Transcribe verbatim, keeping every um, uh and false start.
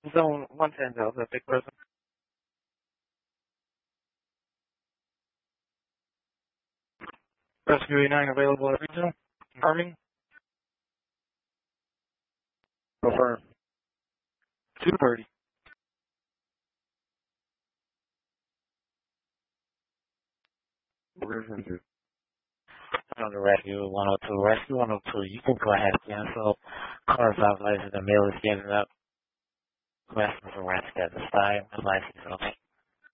Zone one ten Delta, big person. Rescue eighty-nine available at regional. Confirming. Confirm. two thirty. On the rescue one oh two, rescue one oh two, you can go ahead and cancel. Car's off license, the mail is getting up. Question for rest at this time, the license, okay?